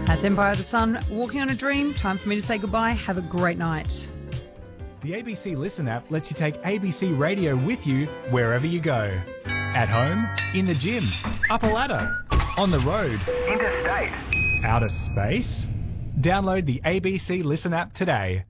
That's Empire of the Sun, Walking on a Dream. Time for me to say goodbye. Have a great night. The ABC Listen app lets you take ABC Radio with you wherever you go. At home, in the gym, up a ladder, on the road, interstate, outer space. Download the ABC Listen app today.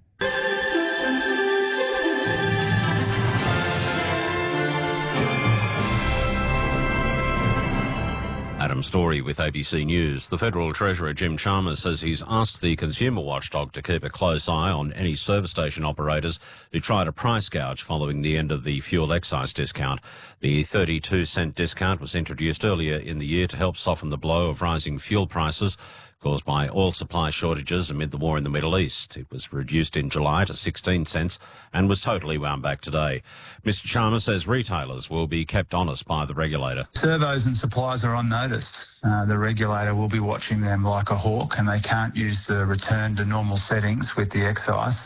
Adam Story with ABC News. The Federal Treasurer Jim Chalmers says he's asked the consumer watchdog to keep a close eye on any service station operators who try to price gouge following the end of the fuel excise discount. The 32-cent discount was introduced earlier in the year to help soften the blow of rising fuel prices caused by oil supply shortages amid the war in the Middle East. It was reduced in July to 16 cents and was totally wound back today. Mr Chalmers says retailers will be kept honest by the regulator. Servos and suppliers are on notice. The regulator will be watching them like a hawk, and they can't use the return to normal settings with the excise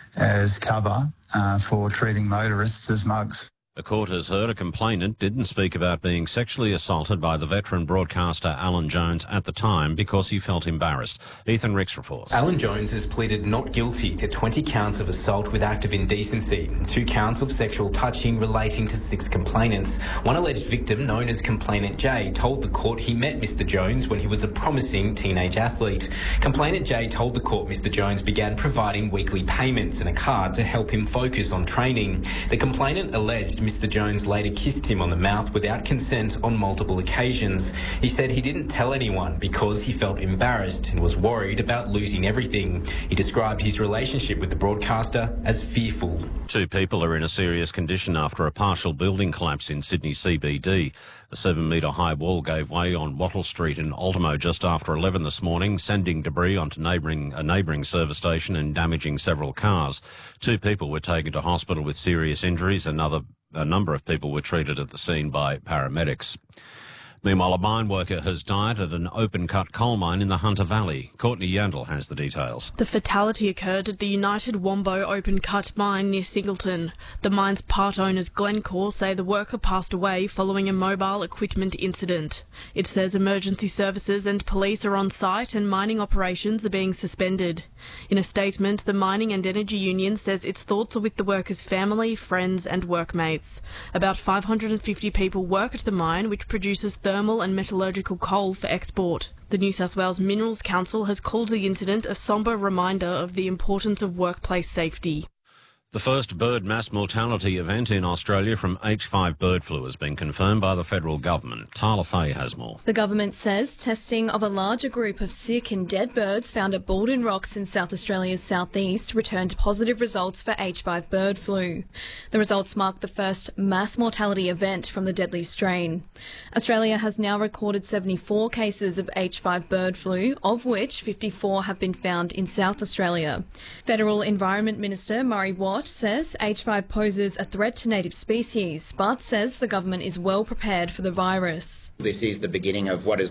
as cover for treating motorists as mugs. The court has heard a complainant didn't speak about being sexually assaulted by the veteran broadcaster Alan Jones at the time because he felt embarrassed. Ethan Ricks reports. Alan Jones has pleaded not guilty to 20 counts of assault with act of indecency, 2 counts of sexual touching relating to 6 complainants. One alleged victim, known as Complainant J, told the court he met Mr Jones when he was a promising teenage athlete. Complainant J told the court Mr Jones began providing weekly payments and a card to help him focus on training. The complainant alleged Mr Jones later kissed him on the mouth without consent on multiple occasions. He said he didn't tell anyone because he felt embarrassed and was worried about losing everything. He described his relationship with the broadcaster as fearful. 2 people are in a serious condition after a partial building collapse in Sydney CBD. A 7-metre high wall gave way on Wattle Street in Ultimo just after 11 this morning, sending debris onto a neighbouring service station and damaging several cars. 2 people were taken to hospital with serious injuries. A number of people were treated at the scene by paramedics. Meanwhile, a mine worker has died at an open-cut coal mine in the Hunter Valley. Courtney Yandel has the details. The fatality occurred at the United Wombo open-cut mine near Singleton. The mine's part owners Glencore say the worker passed away following a mobile equipment incident. It says emergency services and police are on site and mining operations are being suspended. In a statement, the Mining and Energy Union says its thoughts are with the workers' family, friends and workmates. About 550 people work at the mine, which produces thermal and metallurgical coal for export. The New South Wales Minerals Council has called the incident a sombre reminder of the importance of workplace safety. The first bird mass mortality event in Australia from H5 bird flu has been confirmed by the federal government. Tyler Fay has more. The government says testing of a larger group of sick and dead birds found at Baldwin Rocks in South Australia's southeast returned positive results for H5 bird flu. The results mark the first mass mortality event from the deadly strain. Australia has now recorded 74 cases of H5 bird flu, of which 54 have been found in South Australia. Federal Environment Minister Murray Watt says H5 poses a threat to native species, but says the government is well prepared for the virus. This is the beginning of what is